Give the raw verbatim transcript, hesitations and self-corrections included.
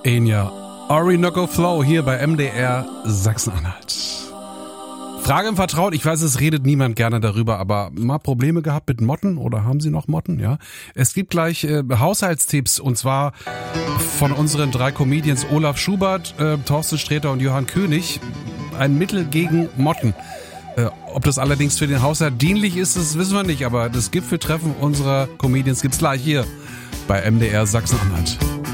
Enya, Orinoco Flow hier bei M D R Sachsen-Anhalt. Frage im Vertrauen, ich weiß, es redet niemand gerne darüber, aber mal Probleme gehabt mit Motten oder haben Sie noch Motten? Ja. Es gibt gleich äh, Haushaltstipps und zwar von unseren drei Comedians Olaf Schubert, äh, Thorsten Sträter und Johann König. Ein Mittel gegen Motten. Äh, ob das allerdings für den Haushalt dienlich ist, das wissen wir nicht, aber das Gipfeltreffen unserer Comedians gibt's gleich hier bei M D R Sachsen-Anhalt.